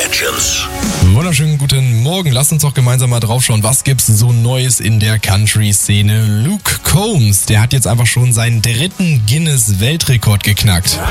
Legends. Wunderschönen guten Morgen. Lasst uns doch gemeinsam mal draufschauen, was gibt's so Neues in der Country-Szene. Luke Combs, der hat jetzt einfach schon seinen 3. Guinness-Weltrekord geknackt.